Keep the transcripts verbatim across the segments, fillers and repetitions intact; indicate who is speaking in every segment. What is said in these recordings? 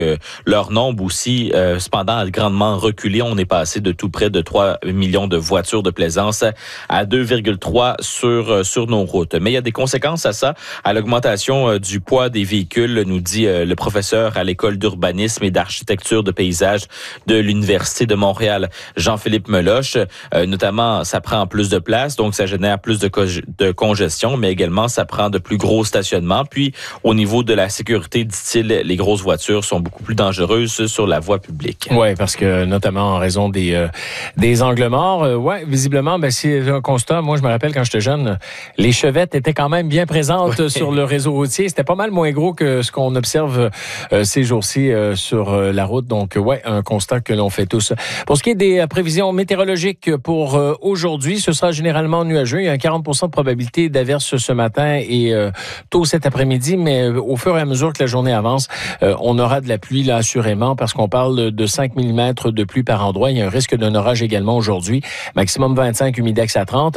Speaker 1: Euh, leur nombre aussi, euh, cependant, a grandement reculé. On est passé de tout près de trois millions de voitures de plaisance à deux virgule trois sur euh, sur nos routes. Mais il y a des conséquences à ça, à l'augmentation euh, du poids des véhicules, nous dit euh, le professeur à l'école d'urbanisme et d'architecture de paysage de l'Université de Montréal, Jean-Philippe Meloche. Euh, notamment, ça prend plus de place, donc ça génère plus de, co- de congestion, mais également, ça prend de plus gros stationnements. Puis, au niveau de la sécurité, dit-il, les grosses voitures sont beaucoup plus dangereuses sur la voie publique.
Speaker 2: Oui, parce que notamment en raison des euh, des angles morts, euh, ouais, visiblement, ben c'est un constat. Moi, je me rappelle quand j'étais jeune, les chevettes étaient quand même bien présentes ouais. sur le réseau routier. C'était pas mal moins gros que ce qu'on observe euh, ces jours-ci euh, sur euh, la route. Donc, ouais, un constat que l'on fait tous. Pour ce qui est des euh, prévisions météorologiques pour euh, aujourd'hui, ce sera généralement nuageux. Il y a un quarante pour cent de probabilité d'averse ce matin et euh, tôt cet après-midi, mais euh, au fur et à mesure que la journée avance, euh, on aura de la pluie là assurément parce qu'on parle de cinq millimètres de pluie par endroit. Il y a un risque d'un orage également aujourd'hui. Maximum vingt-cinq, humidex à trente.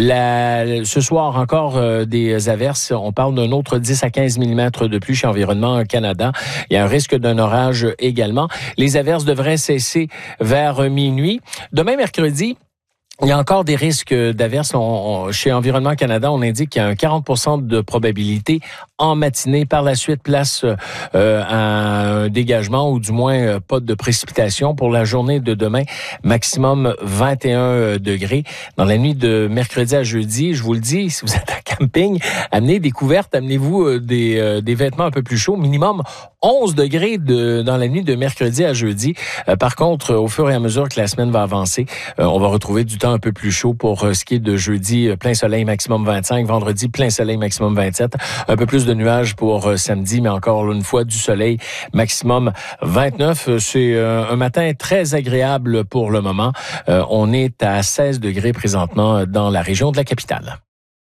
Speaker 2: La, ce soir encore euh, des averses. On parle d'un autre dix à quinze millimètres de pluie chez Environnement Canada. Il y a un risque d'un orage également. Les averses devraient cesser vers minuit. Demain mercredi, il y a encore des risques d'averses. On, on, chez Environnement Canada, on indique qu'il y a un quarante pour cent de probabilité en matinée. Par la suite, place euh, à un dégagement ou du moins euh, pas de précipitation. Pour la journée de demain, maximum vingt et un degrés. Dans la nuit de mercredi à jeudi, je vous le dis, si vous êtes à camping, amenez des couvertes, amenez-vous euh, des, euh, des vêtements un peu plus chauds. Minimum onze degrés de, dans la nuit de mercredi à jeudi. Euh, par contre, au fur et à mesure que la semaine va avancer, euh, on va retrouver du temps un peu plus chaud pour euh, ce qui est de jeudi, euh, plein soleil maximum vingt-cinq, vendredi plein soleil maximum vingt-sept, un peu plus de nuages pour euh, samedi, mais encore une fois du soleil maximum vingt-neuf. C'est euh, un matin très agréable pour le moment. Euh, on est à seize degrés présentement dans la région de la capitale.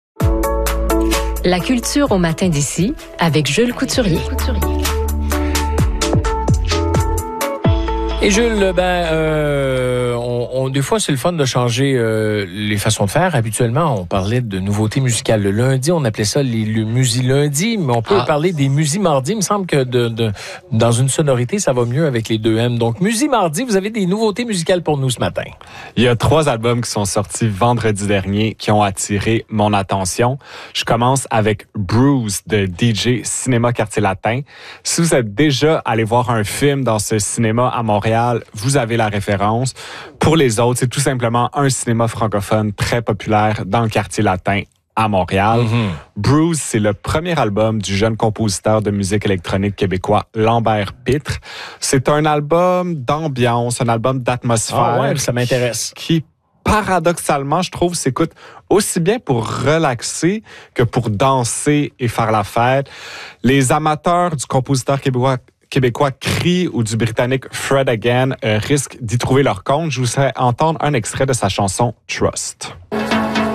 Speaker 3: La culture au matin d'ici avec Jules Couturier.
Speaker 2: Et Jules, ben, euh, on, on, des fois, c'est le fun de changer euh, les façons de faire. Habituellement, on parlait de nouveautés musicales le lundi. On appelait ça les, le musi-lundi, mais on peut ah. parler des musi-mardi. Il me semble que de, de, dans une sonorité, ça va mieux avec les deux M. Donc, musi-mardi, vous avez des nouveautés musicales pour nous ce matin.
Speaker 4: Il y a trois albums qui sont sortis vendredi dernier qui ont attiré mon attention. Je commence avec Bruce de D J Cinéma Quartier Latin. Si vous êtes déjà allé voir un film dans ce cinéma à Montréal, vous avez la référence. Pour les autres, c'est tout simplement un cinéma francophone très populaire dans le quartier latin à Montréal. Mm-hmm. Bruce, c'est le premier album du jeune compositeur de musique électronique québécois Lambert Pitre. C'est un album d'ambiance, un album d'atmosphère.
Speaker 2: Ah ouais, ça m'intéresse.
Speaker 4: Qui, paradoxalement, je trouve, s'écoute aussi bien pour relaxer que pour danser et faire la fête. Les amateurs du compositeur québécois québécois Cree ou du britannique Fred Again euh, risquent d'y trouver leur compte. Je vous ferai entendre un extrait de sa chanson Trust.